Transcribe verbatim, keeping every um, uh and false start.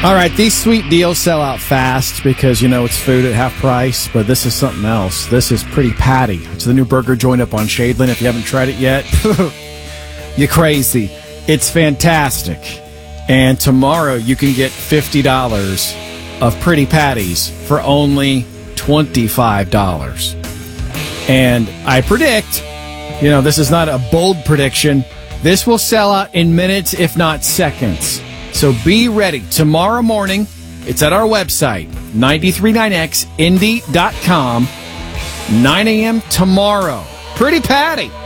All right, these sweet deals sell out fast because, you know, it's food at half price, but this is something else. This is Pretty Patty. It's the new burger joint up on Shadeland. If you haven't tried it yet, you're crazy. It's fantastic. And tomorrow you can get fifty dollars of Pretty Patties for only twenty-five dollars. And I predict, you know, this is not a bold prediction, this will sell out in minutes, if not seconds. So be ready. Tomorrow morning, it's at our website, nine three nine x indy dot com, nine a.m. tomorrow. Pretty Patty.